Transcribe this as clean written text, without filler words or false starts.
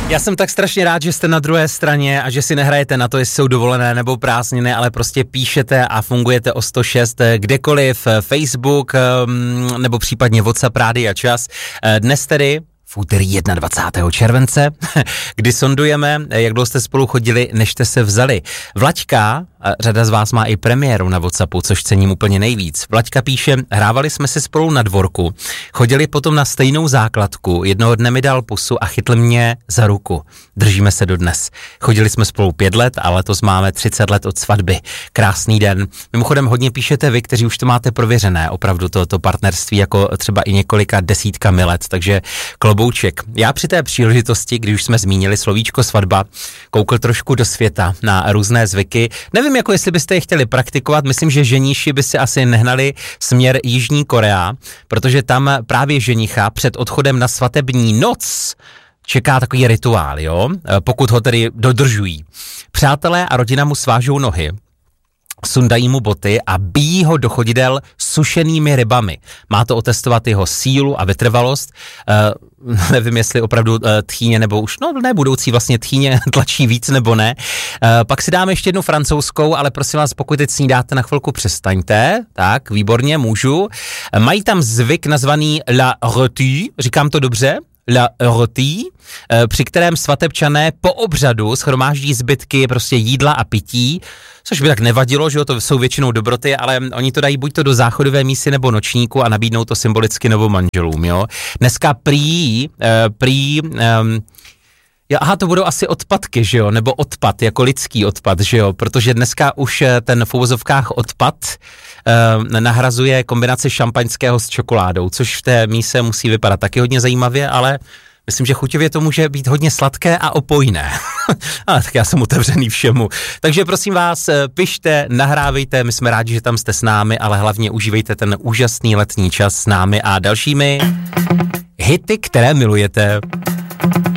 Já jsem tak strašně rád, že jste na druhé straně a že si nehrajete na to, jestli jsou dovolené nebo prázdniny, ale prostě píšete a fungujete o 106 kdekoliv, Facebook nebo případně WhatsApp, Rádia Čas. Dnes tedy v úterý 21. července, kdy sondujeme, jak dlouho jste spolu chodili, než jste se vzali. Vlaďka, řada z vás má i premiéru na WhatsAppu, což cením úplně nejvíc. Vlaďka píše, hrávali jsme si spolu na dvorku, chodili potom na stejnou základku, jednoho dne mi dal pusu a chytl mě za ruku. Držíme se dodnes. Chodili jsme spolu 5 let a letos máme 30 let od svatby. Krásný den. Mimochodem hodně píšete vy, kteří už to máte prověřené, opravdu to partnerství jako třeba i několika desítkami let, takže klobouček. Já při té příležitosti, když už jsme zmínili slovíčko svatba, koukl trošku do světa na různé zvyky. Nevím, jako jestli byste je chtěli praktikovat, myslím, že ženíši by si asi nehnali směr Jižní Korea, protože tam právě ženicha před odchodem na svatební noc čeká takový rituál, jo? Pokud ho tedy dodržují. Přátelé a rodina mu svážou nohy, sundají mu boty a bijí ho do chodidel sušenými rybami. Má to otestovat jeho sílu a vytrvalost. Nevím, jestli opravdu tchýně nebo už, budoucí vlastně tchýně tlačí víc nebo ne. Pak si dáme ještě jednu francouzskou, ale prosím vás, pokud teď snídáte, na chvilku přestaňte. Tak, výborně, můžu. Mají tam zvyk nazvaný la rôtie, říkám to dobře? La rôtie, při kterém svatebčané po obřadu shromáždí zbytky prostě jídla a pití, což by tak nevadilo, že jo, to jsou většinou dobroty, ale oni to dají buď to do záchodové mísy nebo nočníku a nabídnou to symbolicky novomanželům, jo. Dneska to budou asi odpadky, že jo, nebo odpad, jako lidský odpad, že jo, protože dneska už ten v uvozovkách odpad nahrazuje kombinaci šampaňského s čokoládou, což v té míse musí vypadat taky hodně zajímavě, ale myslím, že chuťově to může být hodně sladké a opojné. Ale tak já jsem otevřený všemu. Takže prosím vás, pište, nahrávejte, my jsme rádi, že tam jste s námi, ale hlavně užívejte ten úžasný letní čas s námi a dalšími hity, které milujete.